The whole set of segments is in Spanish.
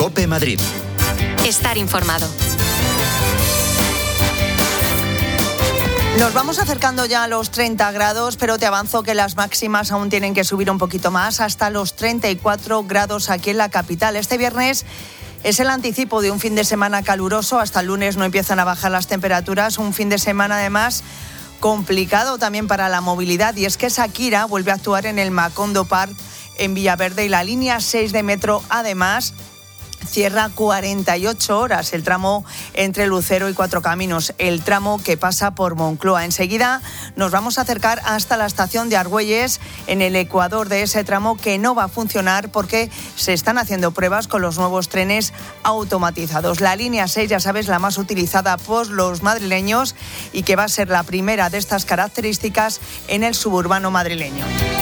COPE Madrid. Estar informado. Nos vamos acercando ya a los 30 grados, pero te avanzo que las máximas aún tienen que subir un poquito más, hasta los 34 grados aquí en la capital. Este viernes es el anticipo de un fin de semana caluroso. Hasta el lunes no empiezan a bajar las temperaturas. Un fin de semana, además, complicado también para la movilidad. Y es que Shakira vuelve a actuar en el Macondo Park en Villaverde y la línea 6 de metro, además, cierra 48 horas el tramo entre Lucero y Cuatro Caminos, el tramo que pasa por Moncloa. Enseguida nos vamos a acercar hasta la estación de Argüelles, en el ecuador de ese tramo que no va a funcionar porque se están haciendo pruebas con los nuevos trenes automatizados. La línea 6, ya sabes, la más utilizada por los madrileños y que va a ser la primera de estas características en el suburbano madrileño.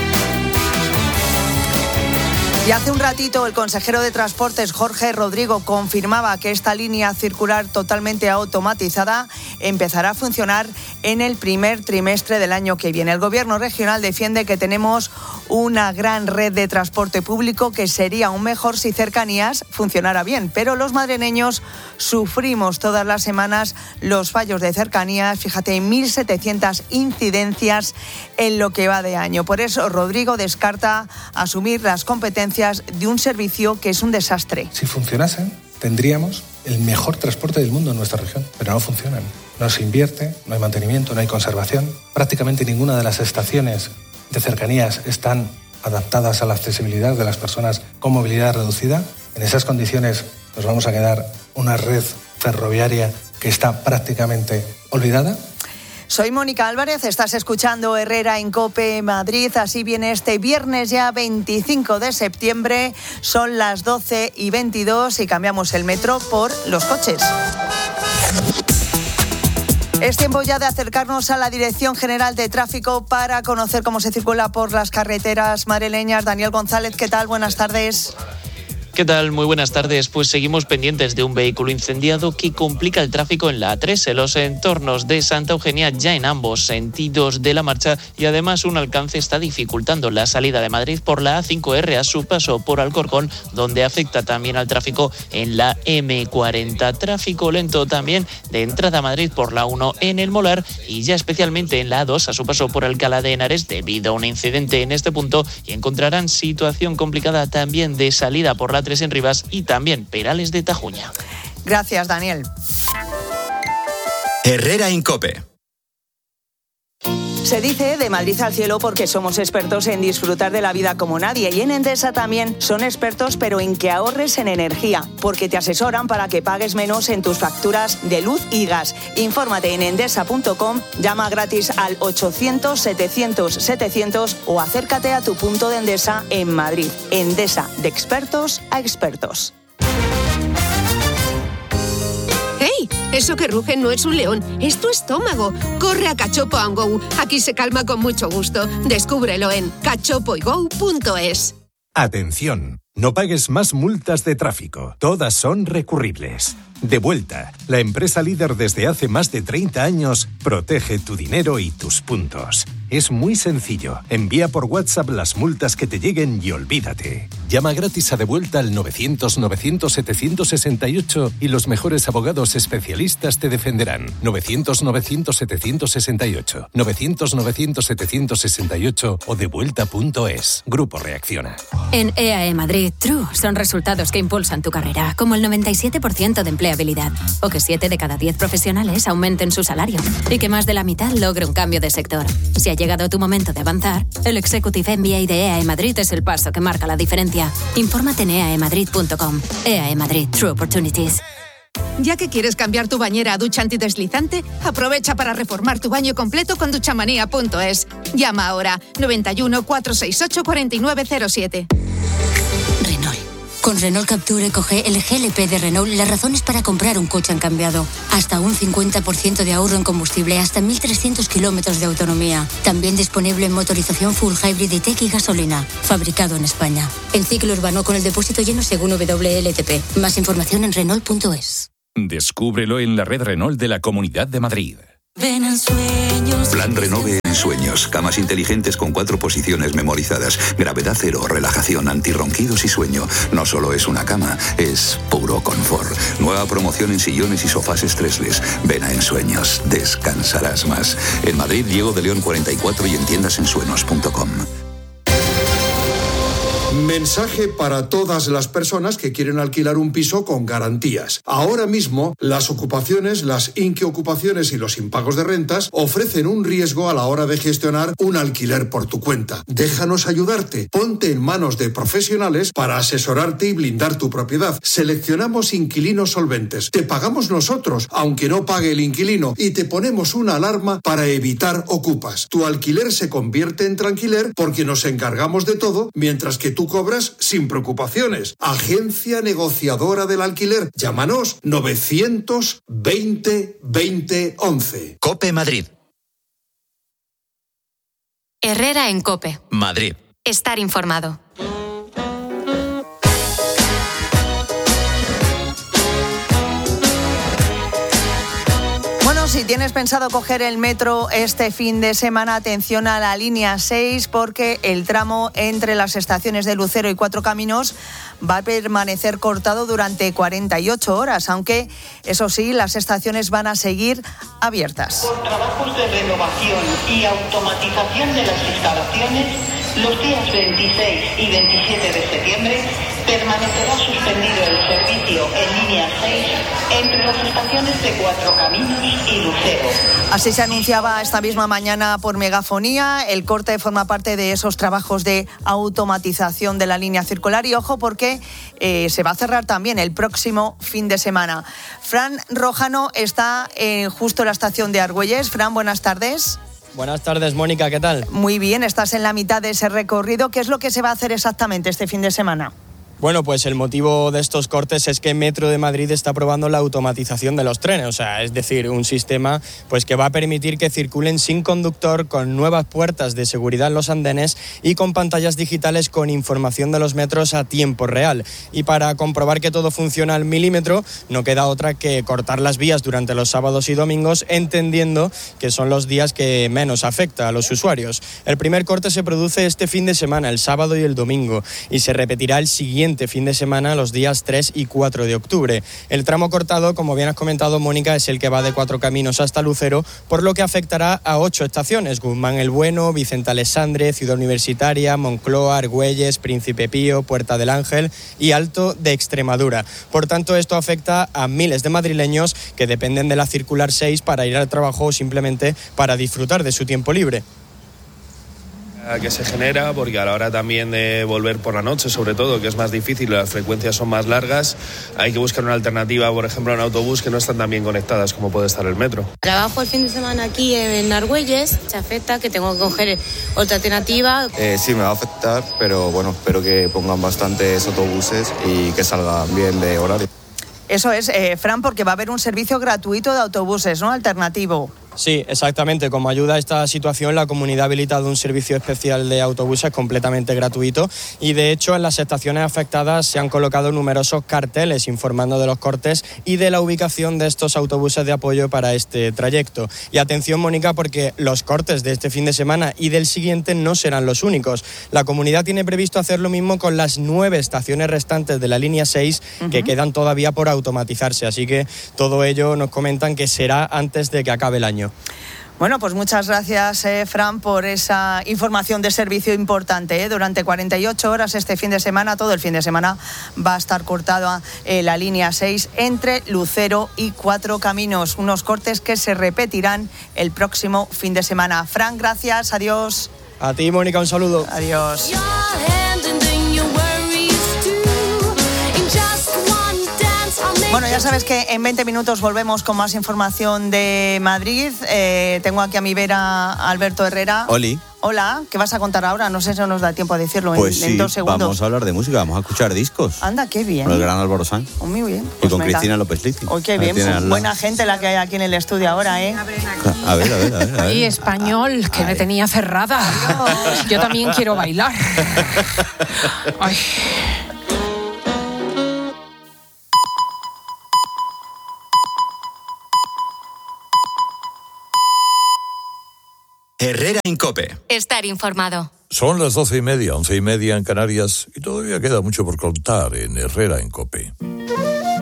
Y hace un ratito el consejero de Transportes, Jorge Rodrigo, confirmaba que esta línea circular totalmente automatizada empezará a funcionar en el primer trimestre del año que viene. El Gobierno regional defiende que tenemos una gran red de transporte público que sería aún mejor si Cercanías funcionara bien, pero los madrileños sufrimos todas las semanas los fallos de Cercanías. Fíjate, 1.700 incidencias en lo que va de año. Por eso Rodrigo descarta asumir las competencias de un servicio que es un desastre. Si funcionasen, tendríamos el mejor transporte del mundo en nuestra región, pero no funcionan. No se invierte, no hay mantenimiento, no hay conservación. Prácticamente ninguna de las estaciones de Cercanías están adaptadas a la accesibilidad de las personas con movilidad reducida. En esas condiciones nos vamos a quedar una red ferroviaria que está prácticamente olvidada. Soy Mónica Álvarez, estás escuchando Herrera en COPE Madrid. Así viene este viernes ya 25 de septiembre, son las 12:22 y cambiamos el metro por los coches. Es tiempo ya de acercarnos a la Dirección General de Tráfico para conocer cómo se circula por las carreteras madrileñas. Daniel González, ¿qué tal? Buenas tardes. ¿Qué tal? Muy buenas tardes. Pues seguimos pendientes de un vehículo incendiado que complica el tráfico en la A3, en los entornos de Santa Eugenia, ya en ambos sentidos de la marcha, y además un alcance está dificultando la salida de Madrid por la A5R a su paso por Alcorcón, donde afecta también al tráfico en la M40. Tráfico lento también de entrada a Madrid por la 1 en el Molar y ya especialmente en la A2 a su paso por Alcalá de Henares debido a un incidente en este punto, y encontrarán situación complicada también de salida por la 3 en Rivas y también Perales de Tajuña. Gracias, Daniel. Herrera en COPE. Se dice de Madrid al cielo porque somos expertos en disfrutar de la vida como nadie, y en Endesa también son expertos, pero en que ahorres en energía, porque te asesoran para que pagues menos en tus facturas de luz y gas. Infórmate en endesa.com, llama gratis al 800-700-700 o acércate a tu punto de Endesa en Madrid. Endesa, de expertos a expertos. ¡Hey! Eso que ruge no es un león, es tu estómago. Corre a Cachopo & Go. Aquí se calma con mucho gusto. Descúbrelo en cachopoygo.es. Atención, no pagues más multas de tráfico. Todas son recurribles. Devuelta, la empresa líder desde hace más de 30 años, protege tu dinero y tus puntos. Es muy sencillo. Envía por WhatsApp las multas que te lleguen y olvídate. Llama gratis a Devuelta al 900-900-768 y los mejores abogados especialistas te defenderán. 900-900-768. 900-900-768 o devuelta.es. Grupo Reacciona. En EAE Madrid, True son resultados que impulsan tu carrera, como el 97% de empleabilidad, o que 7 de cada 10 profesionales aumenten su salario, y que más de la mitad logre un cambio de sector. Si ha llegado tu momento de avanzar, el Executive MBA de EAE Madrid es el paso que marca la diferencia. Infórmate en eaemadrid.com. EAE Madrid, True Opportunities. Ya que quieres cambiar tu bañera a ducha antideslizante, aprovecha para reformar tu baño completo con duchamanía.es. Llama ahora 91 468 4907. Renault. Con Renault Capture Eco-G, el GLP de Renault, las razones para comprar un coche han cambiado. Hasta un 50% de ahorro en combustible, hasta 1.300 kilómetros de autonomía. También disponible en motorización full hybrid y tech y gasolina. Fabricado en España. En ciclo urbano con el depósito lleno según WLTP. Más información en Renault.es. Descúbrelo en la red Renault de la Comunidad de Madrid. Ven en sueños. Plan Renove en sueños. Camas inteligentes con 4 posiciones memorizadas. Gravedad cero, relajación, antirronquidos y sueño. No solo es una cama, es puro confort. Nueva promoción en sillones y sofás estresles. Ven a Ensueños. Descansarás más. En Madrid, Diego de León 44 y en tiendasensueños.com. Mensaje para todas las personas que quieren alquilar un piso con garantías. Ahora mismo, las ocupaciones, las inquiocupaciones y los impagos de rentas ofrecen un riesgo a la hora de gestionar un alquiler por tu cuenta. Déjanos ayudarte. Ponte en manos de profesionales para asesorarte y blindar tu propiedad. Seleccionamos inquilinos solventes. Te pagamos nosotros, aunque no pague el inquilino, y te ponemos una alarma para evitar ocupas. Tu alquiler se convierte en tranquiler porque nos encargamos de todo, mientras que tú cobras sin preocupaciones. Agencia negociadora del alquiler. Llámanos 920 20 11. COPE Madrid. Herrera en COPE. Madrid. Estar informado. Bueno, si tienes pensado coger el metro este fin de semana, atención a la línea 6, porque el tramo entre las estaciones de Lucero y Cuatro Caminos va a permanecer cortado durante 48 horas, aunque, eso sí, las estaciones van a seguir abiertas. Por trabajos de renovación y automatización de las instalaciones, los días 26 y 27 de septiembre permanecerá suspendido el servicio en línea 6 entre las estaciones de Cuatro Caminos y Lucero. Así se anunciaba esta misma mañana por megafonía. El corte forma parte de esos trabajos de automatización de la línea circular y ojo porque se va a cerrar también el próximo fin de semana. Fran Rojano está justo en la estación de Argüelles. Fran, buenas tardes. Buenas tardes, Mónica, ¿qué tal? Muy bien, estás en la mitad de ese recorrido. ¿Qué es lo que se va a hacer exactamente este fin de semana? Bueno, pues el motivo de estos cortes es que Metro de Madrid está probando la automatización de los trenes, o sea, es decir, un sistema pues que va a permitir que circulen sin conductor, con nuevas puertas de seguridad en los andenes y con pantallas digitales con información de los metros a tiempo real. Y para comprobar que todo funciona al milímetro, no queda otra que cortar las vías durante los sábados y domingos, entendiendo que son los días que menos afecta a los usuarios. El primer corte se produce este fin de semana, el sábado y el domingo, y se repetirá el siguiente fin de semana los días 3 y 4 de octubre. El tramo cortado, como bien has comentado, Mónica, es el que va de Cuatro Caminos hasta Lucero, por lo que afectará a 8 estaciones: Guzmán el Bueno, Vicente Alessandre, Ciudad Universitaria, Moncloa, Argüelles, Príncipe Pío, Puerta del Ángel y Alto de Extremadura. Por tanto, esto afecta a miles de madrileños que dependen de la circular 6 para ir al trabajo o simplemente para disfrutar de su tiempo libre. Que se genera, porque a la hora también de volver por la noche, sobre todo, que es más difícil, las frecuencias son más largas, hay que buscar una alternativa, por ejemplo, en autobús, que no están tan bien conectadas como puede estar el metro. Trabajo el fin de semana aquí en Argüelles, se afecta que tengo que coger otra alternativa. Sí, me va a afectar, pero bueno, espero que pongan bastantes autobuses y que salgan bien de horario. Eso es, Fran, porque va a haber un servicio gratuito de autobuses, ¿no? Alternativo. Sí, exactamente. Como ayuda a esta situación, la comunidad ha habilitado un servicio especial de autobuses completamente gratuito y, de hecho, en las estaciones afectadas se han colocado numerosos carteles informando de los cortes y de la ubicación de estos autobuses de apoyo para este trayecto. Y atención, Mónica, porque los cortes de este fin de semana y del siguiente no serán los únicos. La comunidad tiene previsto hacer lo mismo con las 9 estaciones restantes de la línea 6 que quedan todavía por automatizarse. Así que todo ello nos comentan que será antes de que acabe el año. Bueno, pues muchas gracias, Fran, por esa información de servicio importante. Durante 48 horas este fin de semana, todo el fin de semana, va a estar cortada la línea 6 entre Lucero y Cuatro Caminos. Unos cortes que se repetirán el próximo fin de semana. Fran, gracias, adiós. A ti, Mónica, un saludo. Adiós. Bueno, ya sabes que en 20 minutos volvemos con más información de Madrid. Tengo aquí a mi vera a Alberto Herrera. Oli. Hola, ¿qué vas a contar ahora? No sé si nos da tiempo a decirlo pues en 2 segundos. Vamos a hablar de música, vamos a escuchar discos. Anda, qué bien. Con el gran Álvaro Sanz. Muy bien. Pues y con Cristina López Lizzi. Oh, qué bien. Pues buena gente la que hay aquí en el estudio ahora, ¿eh? A ver. Ay, español, que me tenía cerrada. Yo también quiero bailar. Ay. Herrera en COPE. Estar informado. Son las 12:30, 11:30 en Canarias y todavía queda mucho por contar en Herrera en COPE.